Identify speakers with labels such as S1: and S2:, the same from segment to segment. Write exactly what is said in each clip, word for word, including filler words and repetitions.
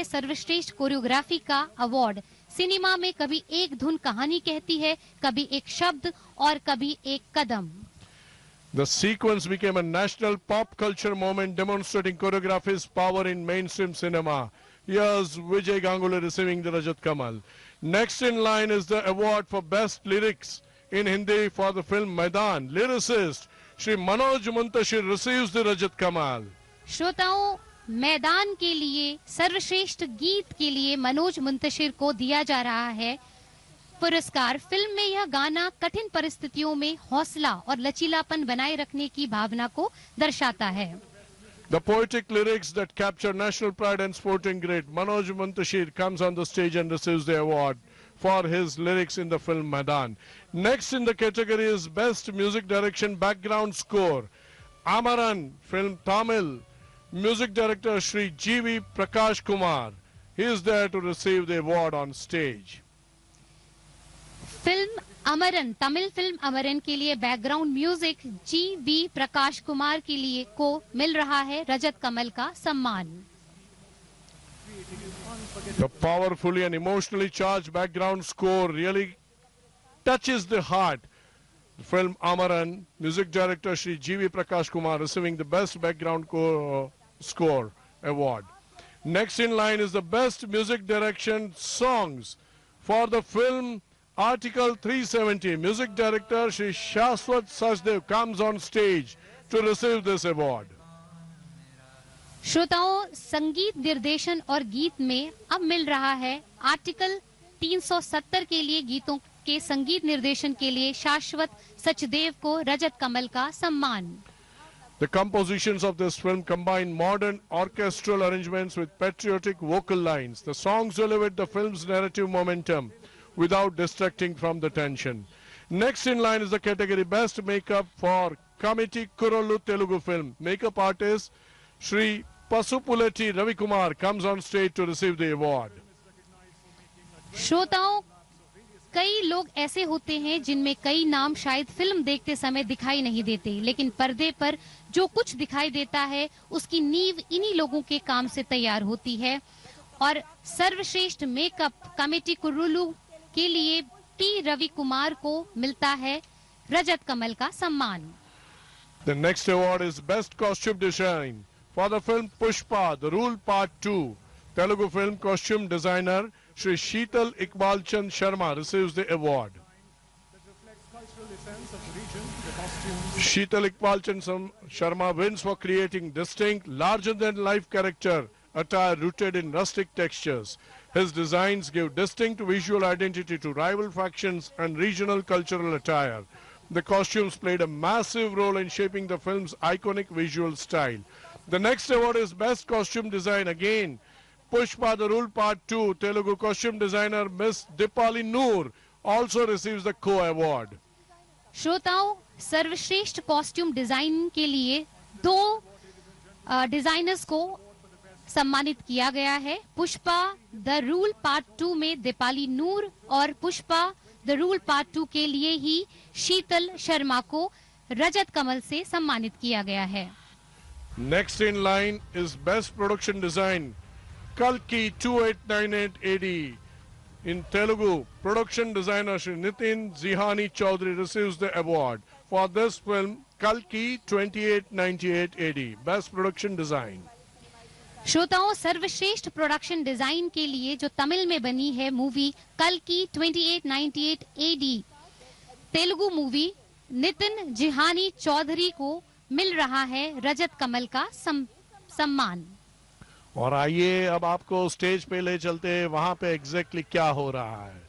S1: है सर्वश्रेष्ठ कोरियोग्राफी का अवार्ड। सिनेमा में कभी एक धुन कहानी कहती है, कभी एक शब्द और कभी एक कदम।
S2: The sequence became a national pop culture moment demonstrating choreography's power in mainstream cinema. Here's Vijay Ganguly receiving the Rajat Kamal. Next in line is the award for best lyrics in Hindi for the film Maidan. Lyricist Shri Manoj Muntashir receives the Rajat Kamal.
S1: श्रोताओं, मैदान के लिए सर्वश्रेष्ठ गीत के लिए मनोज मुंतशिर को दिया जा रहा है पुरस्कार। फिल्म में यह गाना कठिन परिस्थितियों में हौसला और लचीलापन बनाए रखने की भावना को दर्शाता है।
S2: The poetic lyrics that capture national pride and sporting grit. Manoj Muntashir comes on the stage and receives the award for his lyrics in the film Maidan. Next in the category is Best Music Direction Background Score. Amaran, film Tamil. Music director Shri G V Prakash Kumar. He is there to receive the award on stage.
S1: Film Amaran, Tamil film Amaran के लिए background music ji we Prakash Kumar के लिए को मिल रहा है रजत कमल का सम्मान।
S2: The powerfully and emotionally charged background score really touches the heart. The film Amaran, music director Shri G V Prakash Kumar receiving the best background score award. Next in line is the best music direction songs for the film Article three seventy. Music director Shri Shashwat Sachdev comes on stage to receive this award.
S1: श्रोताओं, संगीत निर्देशन और गीत में अब मिल रहा है article तीन सौ सत्तर के लिए गीतों के संगीत निर्देशन के लिए शाश्वत सचदेव को रजत कमल का सम्मान।
S2: The compositions of this film combine modern orchestral arrangements with patriotic vocal lines. The songs elevate the film's narrative momentum without distracting from the tension. Next in line is the category Best Makeup for Committee Kurolu Telugu film. Makeup artist Shri Pasupuleti Ravikumar comes on stage to receive the award.
S1: श्रोताओं, कई लोग ऐसे होते हैं जिनमें कई नाम शायद फिल्म देखते समय दिखाई नहीं देते, लेकिन पर्दे पर जो कुछ दिखाई देता है उसकी नींव इन्हीं लोगों के काम से तैयार होती है। और सर्वश्रेष्ठ मेकअप कमेटी कुरुलू के लिए टी रवि कुमार को मिलता है रजत कमल का सम्मान।
S2: The next award is Best Costume Design for the film Pushpa, The Rule Part two. Telugu film costume designer Shri Sheetal Iqbal Chand Sharma receives the award. Sheetal Iqbal Chand Sharma wins for creating distinct, larger-than-life character attire rooted in rustic textures. His designs give distinct visual identity to rival factions and regional cultural attire. The costumes played a massive role in shaping the film's iconic visual style. The next award is Best Costume Design. Again, Pushpa The Rule Part two, Telugu costume designer Miss Dipali Noor also receives the co-award.
S1: श्रोताओं, सर्वश्रेष्ठ costume design के लिए दो designers को सम्मानित किया गया है। Pushpa the rule part two में दीपाली नूर और Pushpa the rule part two के लिए ही शीतल शर्मा को रजत कमल से सम्मानित किया गया है।
S2: Next in line is Best Production Design Kalki twenty-eight ninety-eight A D. In Telugu, production designer Shri Nitin Zihani Chaudhary receives the award for this film Kalki twenty-eight ninety-eight A D. Best Production Design.
S1: श्रोताओं, सर्वश्रेष्ठ production design के लिए जो तमिल में बनी है movie कल की अट्ठाईस सौ अट्ठानवे A D, Telugu movie Nitin जिहानी Chaudhary को मिल रहा है रजत कमल का सम, सम्मान।
S2: और आइए अब आपको स्टेज पे ले चलते हैं, वहां पे एग्जैक्टली क्या हो रहा है।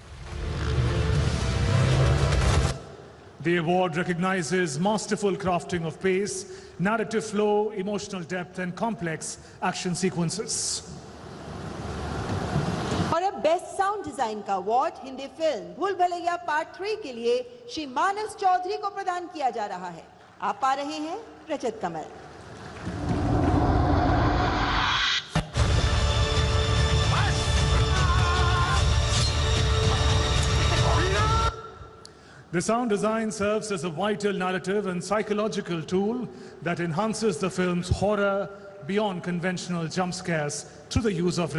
S3: The award recognizes masterful crafting of pace, narrative flow, emotional depth and complex action sequences.
S4: और अब बेस्ट साउंड डिजाइन का अवार्ड हिंदी फिल्म भूल भुलैया पार्ट थ्री के लिए श्री मानस चौधरी को प्रदान किया जा रहा है। आप पा रहे हैं रजत कमल।
S3: The sound design serves as a vital narrative and psychological tool that enhances the film's horror beyond conventional jump scares through the use of